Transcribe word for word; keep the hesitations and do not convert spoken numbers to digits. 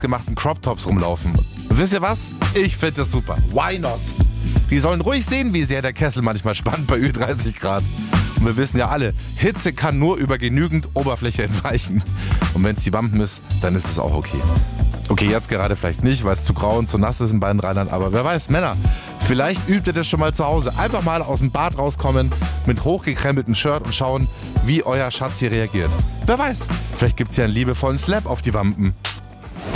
gemachten Crop-Tops rumlaufen. Und wisst ihr was? Ich finde das super. Why not? Die sollen ruhig sehen, wie sehr der Kessel manchmal spannt bei Ü dreißig Grad. Und wir wissen ja alle, Hitze kann nur über genügend Oberfläche entweichen. Und wenn es die Wampen ist, dann ist es auch okay. Okay, jetzt gerade vielleicht nicht, weil es zu grau und zu nass ist in beiden Rheinland, aber wer weiß, Männer, vielleicht übt ihr das schon mal zu Hause. Einfach mal aus dem Bad rauskommen mit hochgekrempeltem Shirt und schauen, wie euer Schatz hier reagiert. Wer weiß, vielleicht gibt es ja einen liebevollen Slap auf die Wampen.